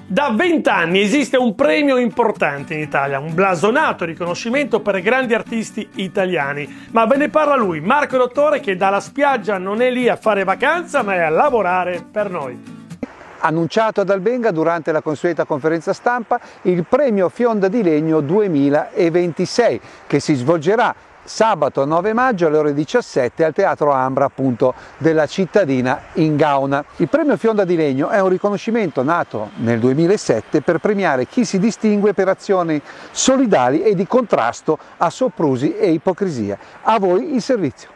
Da 20 anni esiste un premio importante in Italia, un blasonato riconoscimento per grandi artisti italiani. Ma ve ne parla lui, Marco Dottore, che dalla spiaggia non è lì a fare vacanza, ma è a lavorare per noi. Annunciato ad Albenga durante la consueta conferenza stampa il premio Fionda di Legno 2026, che si svolgerà sabato 9 maggio alle ore 17 al Teatro Ambra, appunto, della cittadina in Gauna. Il premio Fionda di Legno è un riconoscimento nato nel 2007 per premiare chi si distingue per azioni solidali e di contrasto a soprusi e ipocrisia. A voi il servizio.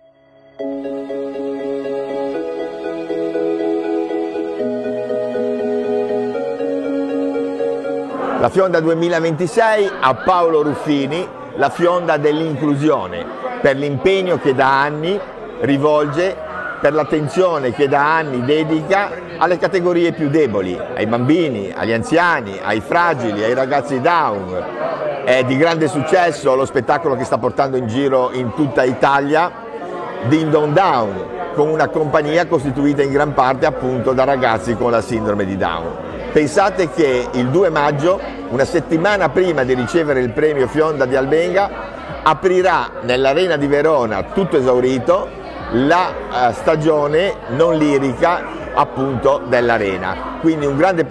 La Fionda 2026 a Paolo Ruffini, la Fionda dell'inclusione, per l'impegno che da anni rivolge, per l'attenzione che da anni dedica alle categorie più deboli, ai bambini, agli anziani, ai fragili, ai ragazzi Down. È di grande successo lo spettacolo che sta portando in giro in tutta Italia, Ding Dong Down, con una compagnia costituita in gran parte appunto da ragazzi con la sindrome di Down. Pensate che il 2 maggio, una settimana prima di ricevere il premio Fionda di Albenga, aprirà nell'Arena di Verona, tutto esaurito, la stagione non lirica appunto dell'Arena. Quindi un grande